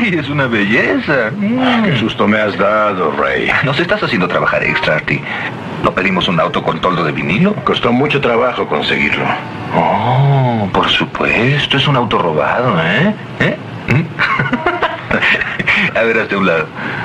Sí, es una belleza. Qué susto me has dado, Ray. Nos estás haciendo trabajar extra, Artie. ¿No pedimos un auto con toldo de vinilo? Costó mucho trabajo conseguirlo. Oh, por supuesto, es un auto robado, ¿eh? A ver, hazte a un lado.